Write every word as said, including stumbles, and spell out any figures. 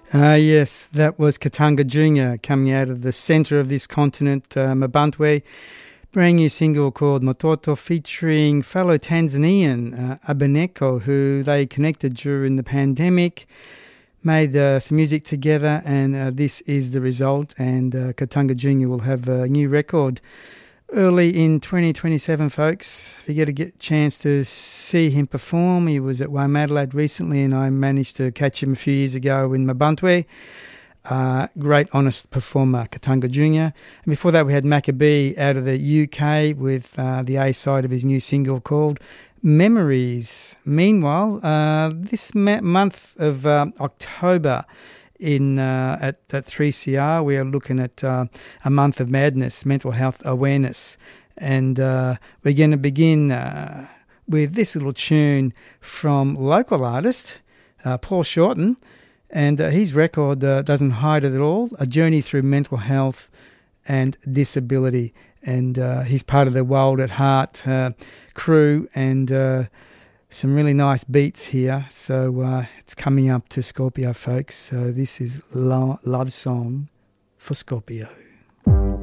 Ah, yes, that was Katanga Junior coming out of the centre of this continent, uh, Mabantwe. Brand new single called Mototo featuring fellow Tanzanian uh, Abaneko, who they connected during the pandemic, made uh, some music together, and uh, this is the result. And uh, Katanga Junior will have a new record early in twenty twenty-seven, folks. If you get a get chance to see him perform, he was at Wamadelaide recently, and I managed to catch him a few years ago in Mabantwe. Uh, great, honest performer, Katanga Junior And before that, we had Maccabee out of the U K with uh, the A-side of his new single called Memories. Meanwhile, uh, this ma- month of um, October in uh, at, at three C R, we are looking at uh, a month of madness, mental health awareness. And uh, we're going to begin uh, with this little tune from local artist, uh, Paul Shorten. And uh, his record uh, doesn't hide it at all, a journey through mental health and disability. And uh, he's part of the Wild at Heart uh, crew, and uh, some really nice beats here. So uh, it's coming up to Scorpio, folks. So this is Lo- Love Song for Scorpio.